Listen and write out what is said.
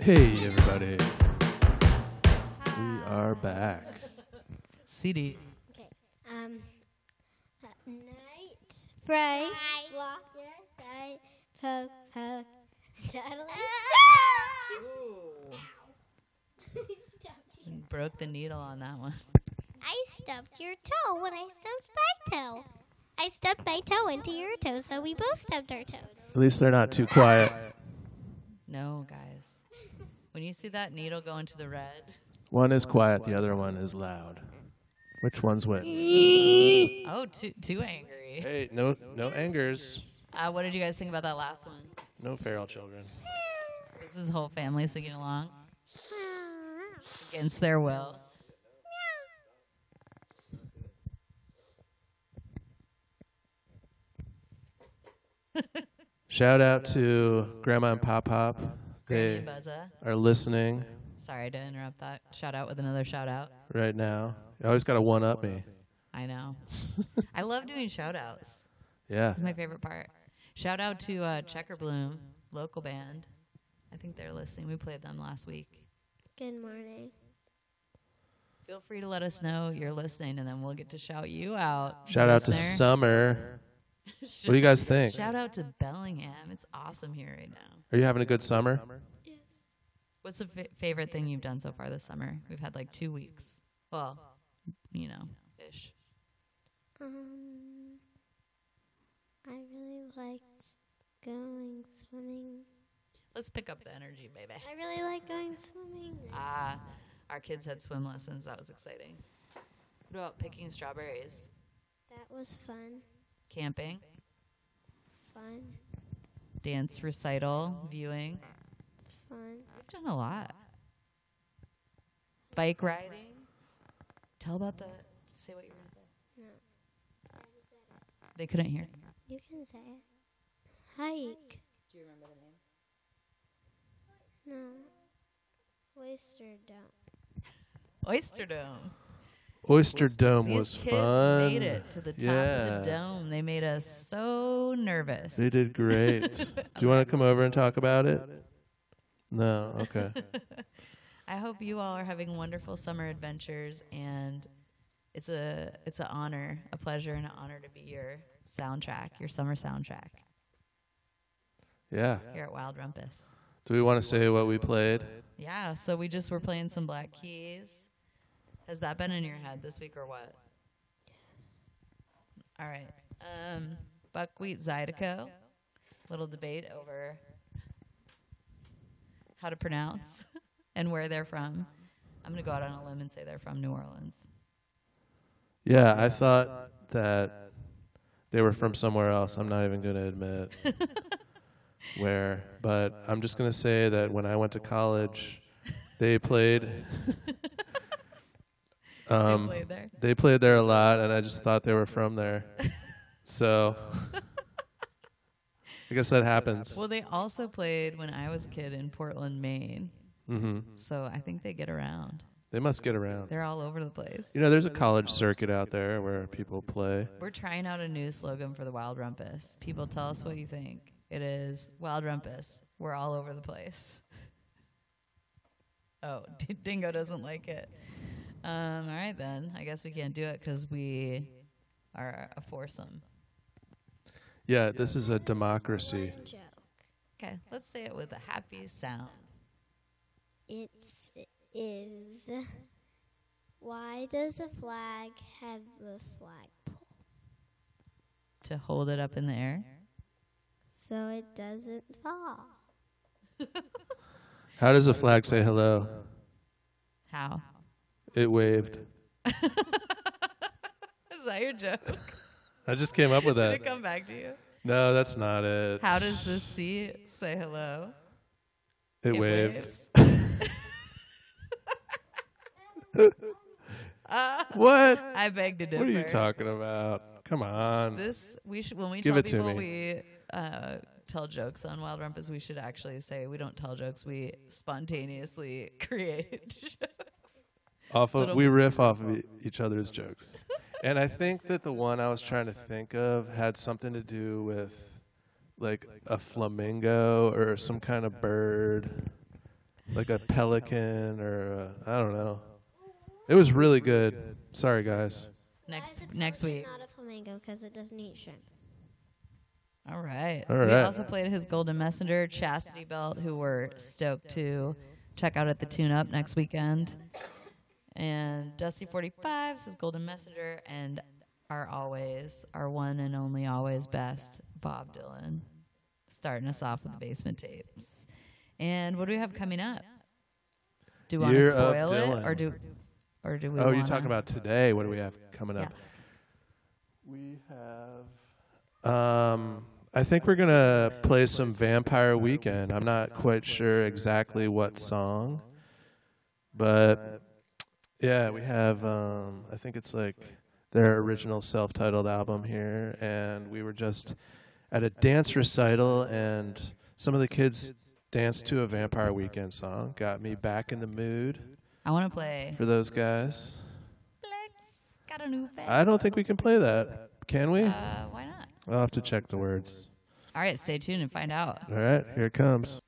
Hey, everybody. We are back. CD. Okay. Night, phrase, block your side, poke, poke, tattle. Broke the needle on that one. I stubbed your toe when I stubbed my toe. I stubbed my toe into your toe, so we both stubbed our toe. At least they're not too quiet. No, guys. When you see that needle go into the red, One is quiet, the other one is loud. Which one's which? oh, too angry. Hey, no angers. What did you guys think about that last one? No feral children. This is whole family singing along against their will. Shout out to Grandma and Pop Pop. Granny They and Buzza. are listening Sorry to interrupt that. Shout out with another shout out. right now. You always got to one-up me. I know. I love doing shout outs. Yeah. It's my favorite part. Shout out to Checker Bloom, local band. I think they're listening. We played them last week. Good morning. Feel free to let us know you're listening, and then we'll get to shout you out. Shout out to listener. Summer. What do you guys think? Shout out to Bellingham. It's awesome here right now. Are you having a good summer? What's the favorite thing you've done so far this summer? We've had like 2 weeks. Well, you know, ish. I really liked going swimming. Let's pick up the energy, baby. I really like going swimming. Our kids had swim lessons. That was exciting. What about picking strawberries? That was fun. Camping? Fun. Dance recital? Viewing? Fun. We've done a lot. Bike riding? Tell about the... Say what you were going to say. No. They couldn't hear. You can say it. Hike. Do you remember the name? No. Oyster Dome. Oyster Dome. Oyster Dome These was kids fun. made it to the top of the dome. They made us so nervous. They did great. Do you want to come over and talk about it? No? Okay. I hope you all are having wonderful summer adventures, and it's an honor, a pleasure, and an honor to be your soundtrack, your summer soundtrack Yeah. here at Wild Rumpus. Do we want to say what we played? Yeah, so we just were playing some Black Keys. Has that been in your head this week or what? Yes. All right. Buckwheat Zydeco. Little debate over how to pronounce and where they're from. I'm going to go out on a limb and say they're from New Orleans. Yeah, I thought that they were from somewhere else. I'm not even going to admit where. But I'm just going to say that when I went to college, they played... They played there. They played there a lot, and I just thought they were from there. So I guess that happens. Well, they also played when I was a kid in Portland, Maine. Mm-hmm. So I think they get around. They must get around. They're all over the place. You know, there's a college circuit out there where people play. We're trying out a new slogan for the Wild Rumpus. People, tell us what you think. It is Wild Rumpus. We're all over the place. Oh, Dingo doesn't like it. All right, then. I guess we can't do it because we are a foursome. Yeah, this is a democracy. One joke. Okay, let's say it with a happy sound. It is. Why does a flag have a flagpole? To hold it up in the air. So it doesn't fall. How does a flag say hello? How? It waved. Is that your joke? I just came up with Did that. it come back to you? No, that's not it. How does the sea say hello? It waved. waves. What? I beg to differ. What are you talking about? Come on. This when we Give tell it to people me. we tell jokes on Wild Rumpus, we should actually say we don't tell jokes. We spontaneously create jokes. We riff off of each other's jokes. And I think that the one I was trying to think of had something to do with like a flamingo or some kind of bird. like a pelican or I don't know. It was really good. Sorry, guys. Next week. Not a flamingo because it doesn't eat shrimp. All right. All We right. also played his Golden Messenger, Chastity Belt, who we're stoked to check out at the Tune Up next weekend. And Dusty 45's his Golden Messenger, and our one and only always best, Bob Dylan, starting us off with the Basement Tapes. And what do we have coming up? Do you want to Year of spoil it, Dylan. or do we? Oh, wanna? you're talking about today. What do we have coming up? We have. I think we're gonna play some Vampire Weekend. I'm not quite sure exactly what song, but yeah, we have. I think it's like their original self-titled album here, and we were just at a dance recital, and some of the kids danced to a Vampire Weekend song. Got me back in the mood I want to play. for those guys. Flex got a new bag. I don't think we can play that. Can we? Why not? I'll have to check the words. All right, stay tuned and find out. All right, here it comes.